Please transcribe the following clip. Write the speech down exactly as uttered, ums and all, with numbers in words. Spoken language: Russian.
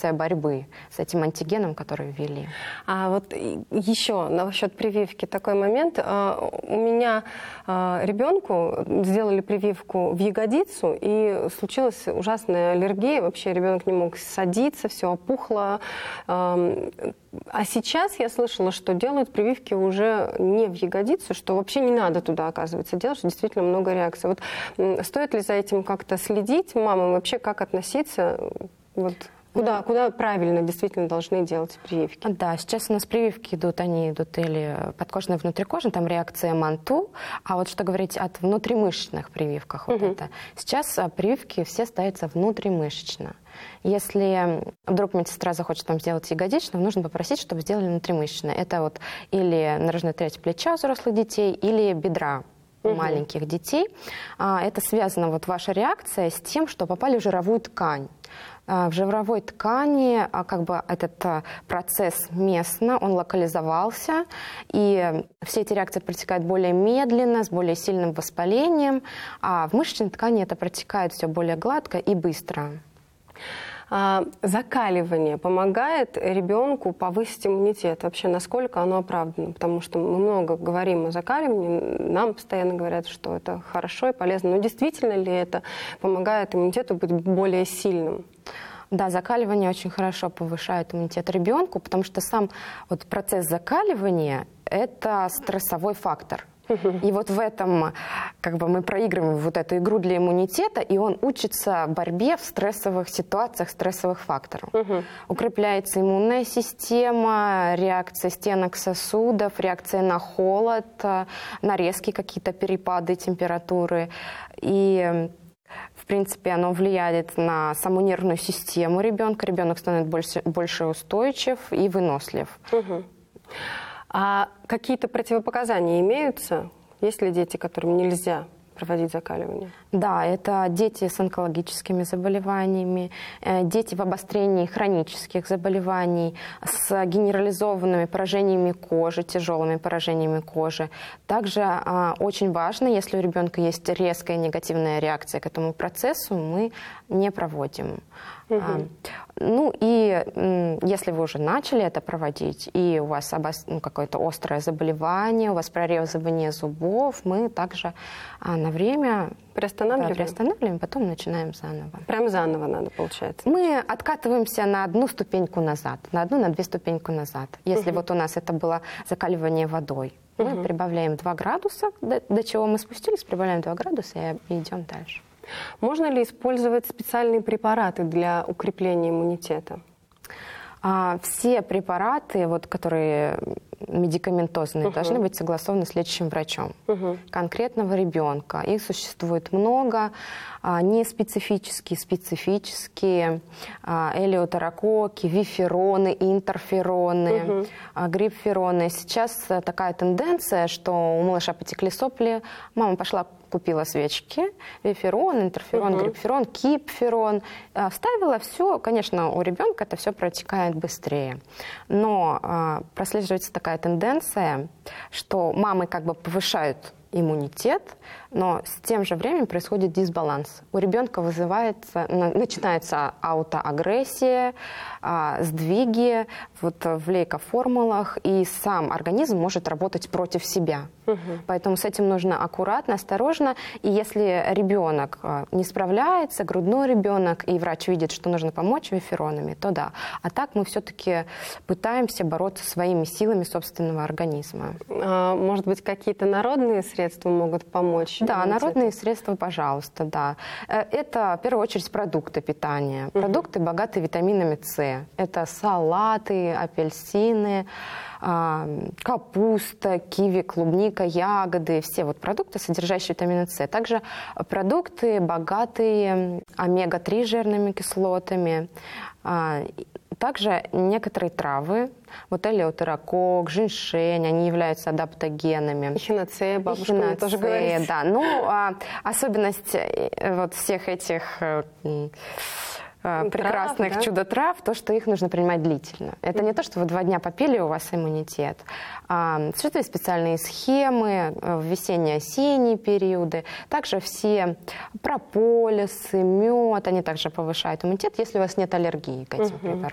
реакция борьбы с этим антигеном, который ввели. А вот еще насчет прививки такой момент. У меня ребенку сделали прививку в ягодицу, и случилась ужасная аллергия. Вообще ребенок не мог садиться, все опухло. А сейчас я слышала, что делают прививки уже не в ягодицу, что вообще не надо туда, оказывается, делать, что действительно много реакций. Вот стоит ли за этим как-то следить мамам? Вообще как относиться? Вот. Куда, куда правильно действительно должны делать прививки? Да, сейчас у нас прививки идут, они идут или подкожные, внутрикожные, там реакция манту, а вот что говорить о внутримышечных прививках, вот угу. это. Сейчас прививки все ставятся внутримышечно. Если вдруг медсестра захочет там сделать ягодичную, нужно попросить, чтобы сделали внутримышечно. Это вот или наружная треть плеча у взрослых детей, или бедра у угу. маленьких детей. Это связано, вот ваша реакция, с тем, что попали в жировую ткань. В жировой ткани как бы этот процесс местно, он локализовался, и все эти реакции протекают более медленно, с более сильным воспалением, а в мышечной ткани это протекает все более гладко и быстро. А закаливание помогает ребенку повысить иммунитет? Вообще, насколько оно оправдано? Потому что мы много говорим о закаливании, нам постоянно говорят, что это хорошо и полезно. Но действительно ли это помогает иммунитету быть более сильным? Да, закаливание очень хорошо повышает иммунитет ребенку, потому что сам вот процесс закаливания – это стрессовой фактор. И вот в этом как бы мы проигрываем вот эту игру для иммунитета, и он учится борьбе в стрессовых ситуациях, стрессовых факторов. Угу. Укрепляется иммунная система, реакция стенок сосудов, реакция на холод, на резкие какие-то перепады температуры. И в принципе, оно влияет на саму нервную систему ребенка. Ребенок становится больше, больше устойчив и вынослив. Угу. А какие-то противопоказания имеются? Есть ли дети, которым нельзя проводить закаливание? Да, это дети с онкологическими заболеваниями, дети в обострении хронических заболеваний, с генерализованными поражениями кожи, тяжелыми поражениями кожи. Также а, очень важно, если у ребенка есть резкая негативная реакция к этому процессу, мы не проводим. Угу. А, ну и если вы уже начали это проводить, и у вас обос... ну, какое-то острое заболевание, у вас прорезывание зубов, мы также а, на время приостанавливаем? Да, приостанавливаем, потом начинаем заново. Прям заново надо, получается? Мы откатываемся на одну ступеньку назад, на одну, на две ступеньку назад. Если угу. вот у нас это было закаливание водой, угу. мы прибавляем два градуса, до, до чего мы спустились, прибавляем два градуса и идем дальше. Можно ли использовать специальные препараты для укрепления иммунитета? А, все препараты, вот, которые медикаментозные, uh-huh. должны быть согласованы с лечащим врачом uh-huh. конкретного ребенка. Их существует много, а, неспецифические, специфические, а, элеутерококки, вифероны, интерфероны, uh-huh. а, грипфероны. Сейчас такая тенденция, что у малыша потекли сопли, мама пошла купила свечки, виферон, интерферон, uh-huh. грипферон, кипферон, вставила все. Конечно, у ребенка это все протекает быстрее. Но а, прослеживается такая тенденция, что мамы как бы повышают иммунитет, но с тем же временем происходит дисбаланс. У ребенка вызывается, начинается аутоагрессия, сдвиги вот в лейкоформулах, и сам организм может работать против себя. Угу. Поэтому с этим нужно аккуратно, осторожно. И если ребенок не справляется, грудной ребенок, и врач видит, что нужно помочь виферонами, то да. А так мы все-таки пытаемся бороться своими силами собственного организма. А, может быть, какие-то народные средства могут помочь? Да, народные средства, пожалуйста, да. Это, в первую очередь, продукты питания. Угу. Продукты, богатые витаминами С. Это салаты, апельсины, капуста, киви, клубника, ягоды. Все вот продукты, содержащие витамин С. Также продукты, богатые омега три жирными кислотами. Также некоторые травы, вот элеутерокок, женьшень, они являются адаптогенами. Эхиноцея, бабушка мне тоже говорит. Да, ну, а, особенность вот всех этих а, прекрасных трав, да? чудо-трав, то, что их нужно принимать длительно. Это mm-hmm. не то, что вы два дня попили, у вас иммунитет. А, существуют специальные схемы в весенне-осенние периоды. Также все прополисы, мед, они также повышают иммунитет, если у вас нет аллергии к этим mm-hmm. препаратам.